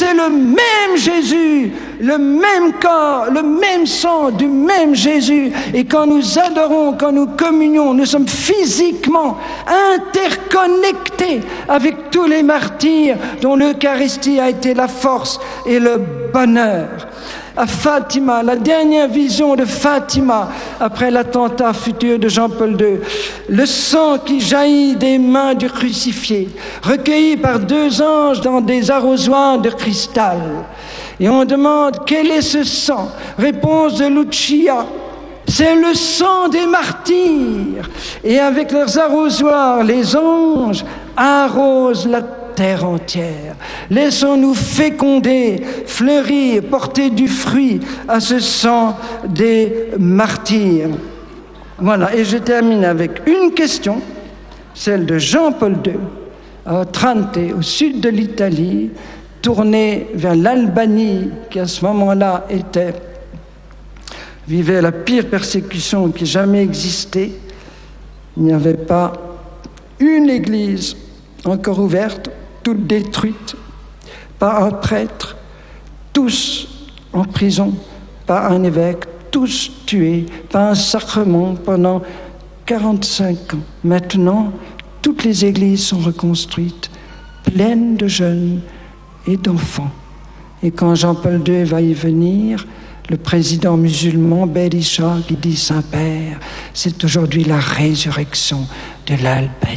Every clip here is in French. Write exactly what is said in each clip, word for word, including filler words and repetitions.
c'est le même Jésus, le même corps, le même sang du même Jésus. Et quand nous adorons, quand nous communions, nous sommes physiquement interconnectés avec tous les martyrs dont l'Eucharistie a été la force et le bonheur. À Fatima, la dernière vision de Fatima, après l'attentat futur de Jean-Paul deux, le sang qui jaillit des mains du crucifié, recueilli par deux anges dans des arrosoirs de cristal. Et on demande, quel est ce sang? Réponse de Lucia, c'est le sang des martyrs. Et avec leurs arrosoirs, les anges arrosent la terre entière. Laissons-nous féconder, fleurir, porter du fruit à ce sang des martyrs. Voilà, et je termine avec une question, celle de Jean-Paul deux, à Trente, au sud de l'Italie, tourné vers l'Albanie, qui à ce moment-là était, vivait la pire persécution qui ait jamais existé. Il n'y avait pas une église encore ouverte, toutes détruites, pas un prêtre, tous en prison, pas un évêque, tous tués, pas un sacrement pendant quarante-cinq ans. Maintenant, toutes les églises sont reconstruites, pleines de jeunes et d'enfants. Et quand Jean-Paul deux va y venir, le président musulman Berisha qui dit « Saint-Père, c'est aujourd'hui la résurrection de l'Albanie ».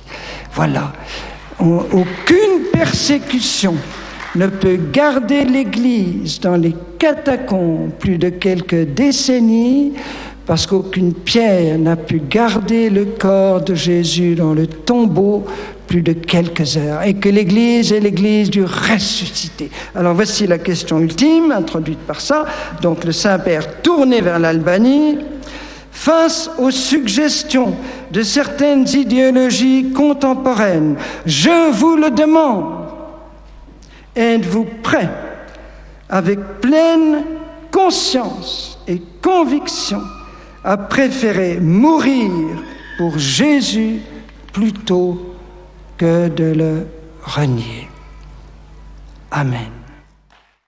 Voilà. Aucune persécution ne peut garder l'Église dans les catacombes plus de quelques décennies, parce qu'aucune pierre n'a pu garder le corps de Jésus dans le tombeau plus de quelques heures, et que l'Église est l'Église du ressuscité. Alors voici la question ultime, introduite par ça. Donc le Saint-Père tourné vers l'Albanie, face aux suggestions de certaines idéologies contemporaines, je vous le demande, êtes-vous prêts, avec pleine conscience et conviction, à préférer mourir pour Jésus plutôt que de le renier? Amen.